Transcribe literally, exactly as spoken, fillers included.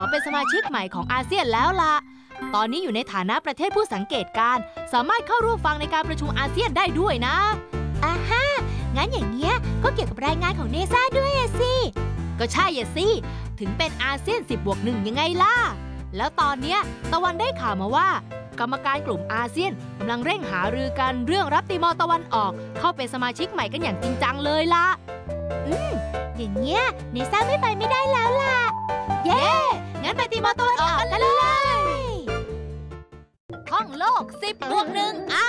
ขอเป็นสมาชิกใหม่ของอาเซียนแล้วล่ะตอนนี้อยู่ในฐานะประเทศผู้สังเกตการณ์สามารถเข้าร่วมฟังในการประชุมอาเซียนได้ด้วยนะอ่าฮะงั้นอย่างเงี้ยก็เกี่ยวกับรายงานของเนซ่าด้วยอะสิก็ใช่อะสิถึงเป็นอาเซียนสิบบวกหนึ่งยังไงล่ะแล้วตอนเนี้ยตะวันได้ข่าวมาว่ากรรมการกลุ่มอาเซียนกำลังเร่งหารือกันเรื่องรับติมอร์ตะวันออกเข้าเป็นสมาชิกใหม่กันอย่างจริงจังเลยล่ะอืมอย่างเงี้ยเนซ่าไม่ไปไม่ได้แล้วล่ะเย้งั้นไปติมอร์ตะวันออกกันเลยท่องโลกสิบบวกหนึ่งอา